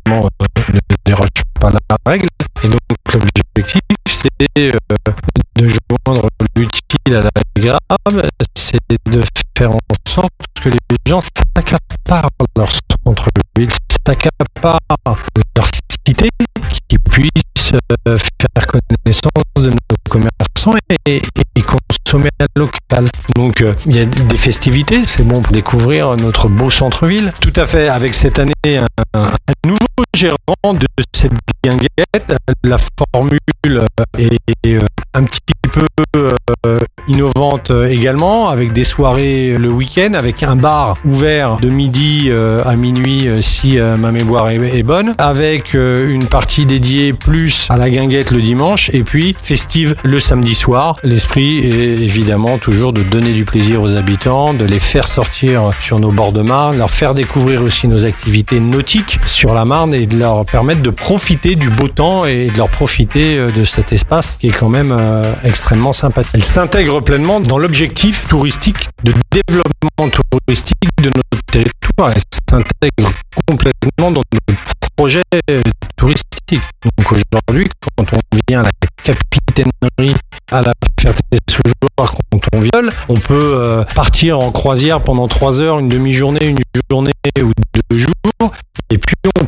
ne déroge pas la règle. Et donc l'objectif, c'est de joindre l'utile à l'agréable, c'est de faire en sorte que les gens s'accaparent leur centre-ville, s'accaparent leur cité, qui puissent faire connaissance de nos commerçants et consommer local. Donc il y a des festivités, c'est bon pour découvrir notre beau centre-ville. Tout à fait, avec cette année un nouveau gérant de cette guinguette, la formule est un petit peu innovante également, avec des soirées le week-end, avec un bar ouvert de midi à minuit si ma mémoire est bonne, avec une partie dédiée plus à la guinguette le dimanche, et puis festive le samedi soir. L'esprit est évidemment toujours de donner du plaisir aux habitants, de les faire sortir sur nos bords de Marne, leur faire découvrir aussi nos activités nautiques sur la Marne et de leur permettre de profiter du beau temps et de leur profiter de cet espace qui est quand même extrêmement sympathique. Elle s'intègre pleinement dans l'objectif touristique de développement touristique de notre territoire. Elle s'intègre complètement dans notre projet touristique. Donc aujourd'hui, quand on vient à la capitainerie, à la Ferté-Sougeoire, quand on viole, on peut partir en croisière pendant 3 heures, une demi-journée, une journée ou 2 jours, et puis on